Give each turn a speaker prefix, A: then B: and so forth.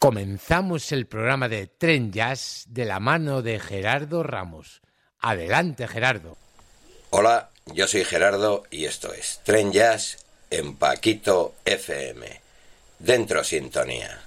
A: Comenzamos el programa de Tren Jazz de la mano de Gerardo Ramos. Adelante, Gerardo.
B: Hola, yo soy Gerardo y esto es Tren Jazz en Paquito FM. Dentro sintonía.